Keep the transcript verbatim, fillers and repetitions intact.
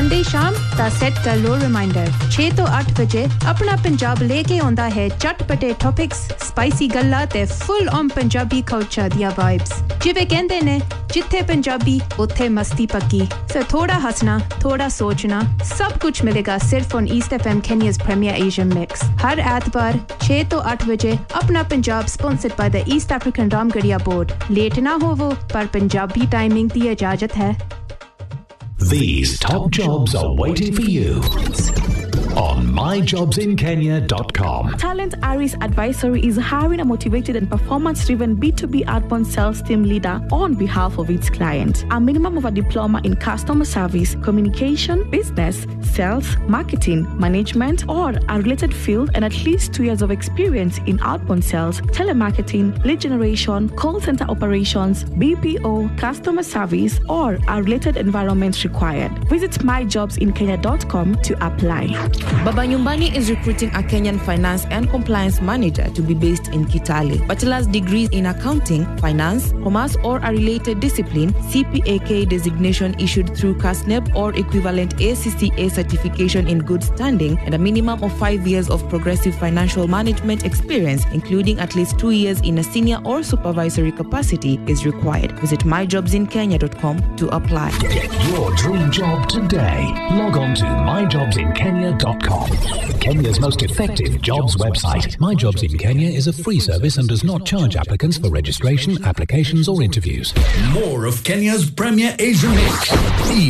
Monday शाम ता सेट कर लो रिमाइंडर छह तो आठ बजे अपना पंजाब लेके आंदा है चटपटे टॉपिक्स स्पाइसी गल्ला ते फुल ऑन पंजाबी कल्चर दिया वाइब्स जिवे कहंदे ने जिथे पंजाबी उथे मस्ती पक्की सो थोड़ा हंसना थोड़ा सोचना सब कुछ मिलेगा सिर्फ ऑन ईस्ट एफएम केन्या's premier Asian mix हर एतवार छह तो आठ बजे अपना Punjab sponsored by the east African Ramgarhia board late ना होवो पर पंजाबी टाइमिंग दी इजाजत है These top jobs are waiting for you on my jobs in kenya dot com. Talent Aris Advisory is hiring a motivated and performance-driven B two B outbound sales team leader on behalf of its clients. A minimum of a diploma in customer service, communication, business, sales, marketing, management, or a related field, and at least two years of experience in outbound sales, telemarketing, lead generation, call center operations, B P O, customer service, or a related environment required. Visit my jobs in kenya dot com to apply. Baba Nyumbani is recruiting a Kenyan finance and compliance manager to be based in Kitale. Bachelor's degrees in accounting, finance, commerce, or a related discipline, C P A K designation issued through C A S N E B or equivalent A C C A certification in good standing, and a minimum of five years of progressive financial management experience, including at least two years in a senior or supervisory capacity, is required. Visit my jobs in kenya dot com to apply. Get your dream job today. Log on to my jobs in kenya dot com. Kenya's most effective jobs website. My Jobs in Kenya is a free service and does not charge applicants for registration, applications or interviews. More of Kenya's premier Asian mix.